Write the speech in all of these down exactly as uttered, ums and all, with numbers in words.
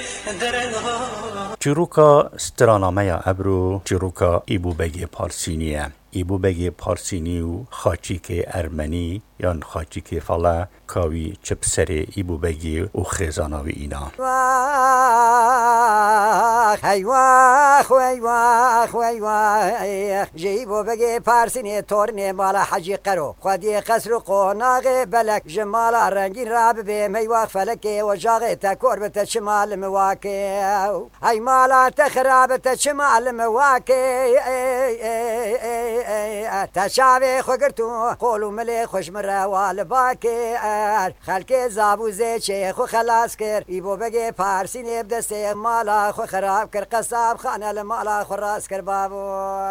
چیروکا سترانامه ابرو چیروکا ایبو بگی پارسینیه. ایبو بگی پارسینی و خاچیک ارمنی یا خاچیک فلا کاوی چپسری ایبو بگی و خیزاناوی اینا. واخ ای واخ ای واخ ای واخ جیبو بگی پارسینی تورنی مالا حجی قرو خودی قصر قناغ بلک جمال رنگین راب بیم ای واخ فلکی و جاغ تکور بتا شمال مواکی ای مالا تخراب تا شمال مواکی تشاوی خوگرتو قولو ملی خوش مروال باکی خلک زابوزه چه خو خلاص کر ایبو بگی پارسینی بدسته مالا خو خراب کر قصاب خانه لمالا خو راس کر بابو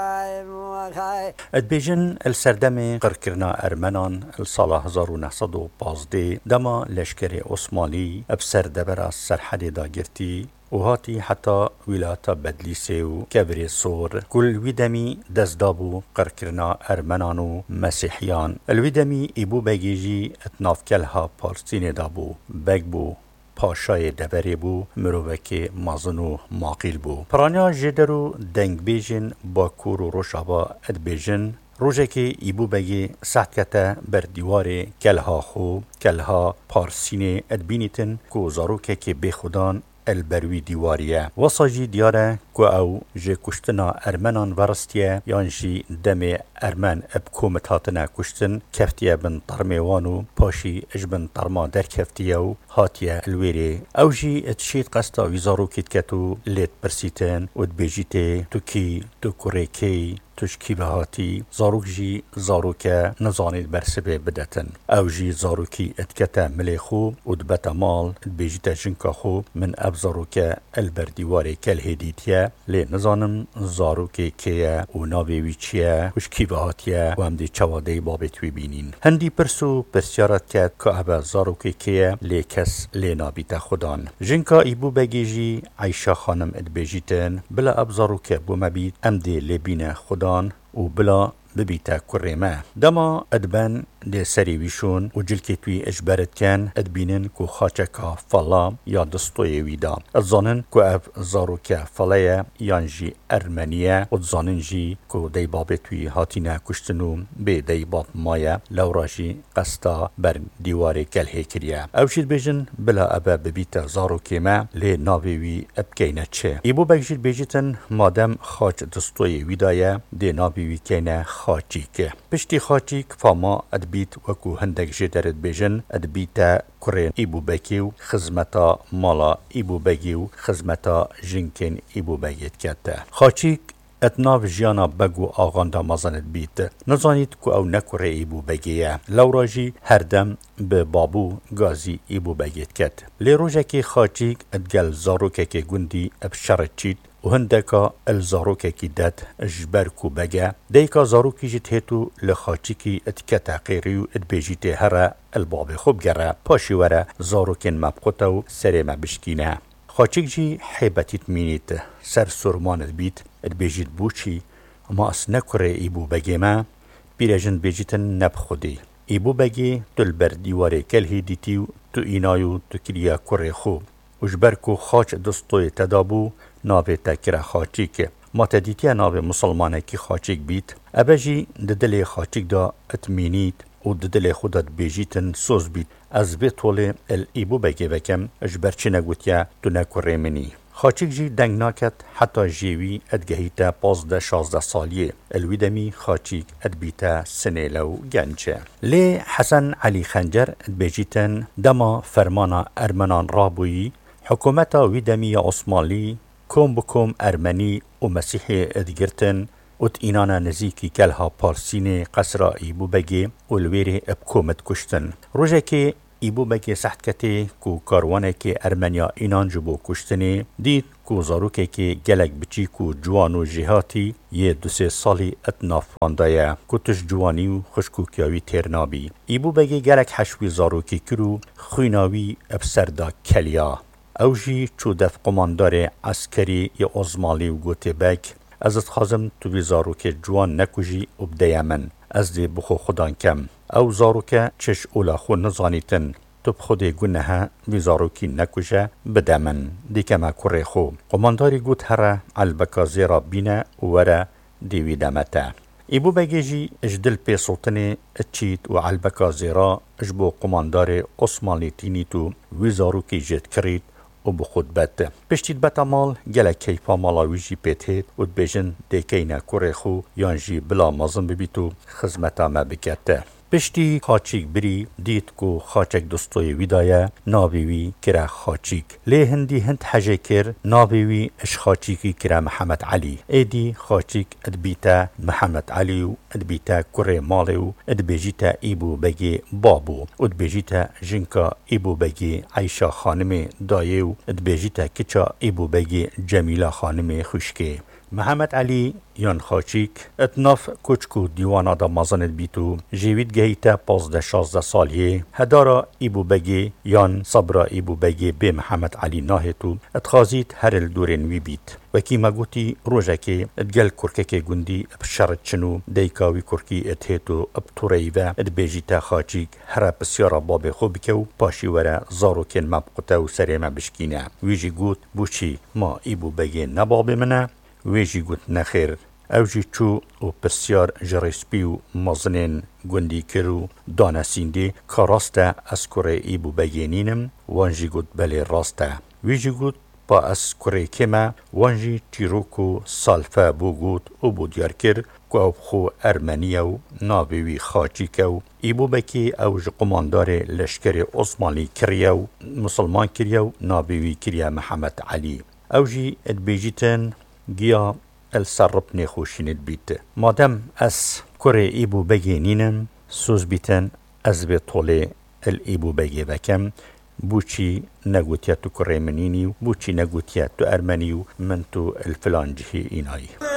ادبیجن السردم قرکرنا ارمنان السال هزار و نهصد و پانزده دما لشکر عثمانی ابسر دبر سرحد داگرتی و هاتی حتی ولایت بدلیسه و کبر سور کل ویدمی دزدابو قرکرنا ارمنان و مسیحیان الویدمی ایبو بگیجی اتناف کلها پارسین دابو بگ بو پاشای دبری بو مرووک مازنو ماقیل بو پرانیا جدرو دنگ بیجن با کور و روشابا ادبیجن روزه که ایبو بگی سحکتا بر دیوار کلها خو کلها پارسین ادبینیتن کو زاروکه که بخودان البروی دیواریه وصاجی دیاره که او جه کشتنا ارمنان ورستیه یانجی دم ارمن اب کومتاتنا کشتن کفتیه بن طرمیوانو پاشی اجبن طرما در کفتیه و هاتیه الویره او جی اتشید قستا ویزارو کت کتو لیت برسیتن و دبیجیته تو کی تو کوره کی تشکی بهاتی زاروک جی زاروکه نزانید برسبه بدتن او جی زاروکی اتکتا ملیخو و دبتا مال دبیجیتا جنکا خو من اب زاروکه البردیوار کل هدیتیه لی نزانم زاروکه که و ناویوی چیه تشکی بهاتیه و هم دی چواده بابتوی بینین هندی پرسو پرسیارت کت که اب زاروکه که لی کس لی نابیتا خودان جنکا ایبو بگی جی عیشا خانم ادبیجیتن بلا اب زاروکه بو مبید ام دی لی بین خودان و بلا ببیتا کریمه دما ادبن ده سری ویشون و جلکی توی اجبرت کن ادبینن کو خاچکا فلا یا دستوی ویدا ازانن کو اف زاروکه فلایه یانجی ارمنیه و ازانن جی کو دی باب توی هاتینا کشتنو به دی باب مایه لوراجی قستا بر دیوار کلهی کریه اوشید بیجن بلا ابا ببیتا زاروکه ما لی ناویوی ابکینه چه ایبو بگجید بیجیتن مادم خاچ دستوی ویدایه دی ناویوی کینه خاچیک پشتی خاچیک فاما ادبیت وکو هندک جدرد بیجن ادبیتا کرین ایبو بگیو خزمتا مالا ایبو بگیو خزمتا جنکن ایبو بگیت کتا خاچیک اتناف جیانا بگو آغاندا مازند بیت نزانید که او نکره ایبو بگیه لوراجی هر دم به بابو گازی ایبو بگیت کت لی روژه که خاچیک ادگل زاروکه که گندی ابشارت چید و هندکا الزاروکه کی داد اجبر کو بگه دیکا زاروکی جت هتو لخاچی کی اتکتا قیریو ادبیجیت هره الباب خوب گره پاشی وره زاروکن مبقوتو سر مبشکینه خاچیک جی حیبتیت مینیت سر سرماند بیت ادبیجیت بوچی اما اس نکره ایبو بگه ما بیرجن بیجیتن نب خودی ایبو بگه تل بر دیواره کل هیدیتیو تو اینایو تو کلیا کره خوب اجبر کو خاچ دستوی تدابو ناوی تکره خاچیک ما تدیتیا ناوی مسلمانه کی خاچیک بیت ابجی ددل خاچیک دا اتمینیت و ددل خودت بیجیتن سوز بیت از بی طول ال ایبو بگی بکم اجبر چی نگوتیا تو نکره منی خاچیک جی دنگ ناکت حتی جیوی ادگهیتا پازده شازده سالیه الویدمی خاچیک ادبیتا سنه لو گنچه لی حسن علی خنجر ادبیجیتن دما فرمانا ارمنان رابویی حکومتا ویدمی عثمالی کم بکم ارمنی و مسیحی ادگرتن ات اینانا نزیکی کلها پارسین قصرا ایبو بگی و الویره ابکومت کشتن روژه که ایبو بگی سحت کتی کو کاروانه که ارمنیا اینان جبو کشتنی دید کو زاروکه که گلک بچی کو جوان و جهاتی یه دو سه سالی اتناف واندایه کو تش جوانی و خشکوکیاوی تیرنابی ایبو بگی گلک حشوی زاروکی کرو خویناوی ابسردا کلیا اوجی چو دف قماندار عسکری یا ازمالی و گوته بک ازت خازم تو بی زاروک جوان نکوژی ابدیا من از دی بخو خودان کم او زاروک چش اولا خو نزانیتن تو بخودی گنها ویزاروکی نکشه بدمن دیکما کره خو قمانداری گوت هره البکا زیرا بینه وره دیوی دمته ایبو بگیجی اجدل پی سلطنی اچیت و البکا زیرا اجبو قماندار عثمانی تینی تو ویزاروکی جد کرید و بخود بد پشتید بتا مال گله کیپا مالاویجی پیتید و بجن دیکینا کره خو یانجی بلا مازن ببیتو خزمتا ما بکته پشتی خاچیک بری دید کو خاچک دستوی ویدایه نابیوی کرا خاچیک لی هندی هند حجه کر نابیوی اش خاچیکی کرا محمد علی ایدی خاچیک ادبیتا محمد علی و ادبیتا کره مالیو ادبیجیتا ایبو بگی بابو ادبیجیتا جنکا ایبو بگی عیشا خانم دایو ادبیجیتا کچا ایبو بگی جمیلا خانم خوشکه محمد علی یان خاچیک اتناف کوچکو دیوانا دا مازند بیتو جیوید گهیتا پازده شازده سالیه هدارا ایبو بگی یان صبرا ایبو بگی به محمد علی ناهتو اتخازید هر الدورین وی بیت وکی مگوتی روژکی اتگل کرکک گندی بشرط چنو دیکاوی کرکی اتهتو ابطوریوه اتبیجیتا خاچیک هر بسیارا باب خوب کو پاشی وره زاروکن مبقوتا و سریم بشکینه ویجی گوت بوچی ما ایبو بگی نباب منه ویجی گوت نخیر اوجی چو و بسیار جرسپی و مزنین گندی کرو دانا سینده که راسته از کره ایبو بگینینم وانجی گوت بله راسته ویجی گوت با از کره کما وانجی تیروکو سالفه بو گوت و بو دیار کر که او خو ارمنیه و نابوی خاچیکه و ایبو بکی اوج قماندار لشکر عثمانی کریه و مسلمان کریه و نابوی کریه محمد علی اوجی ادبیجیتن گیا السرب نخوشینید بیت مادم از کره ایبو بگینینم سوز بیتن از به طوله الایبو بگی بکم بوچی نگوتیت تو کره منینیو بوچی نگوتیت تو ارمنیو من تو الفلانجهی اینایی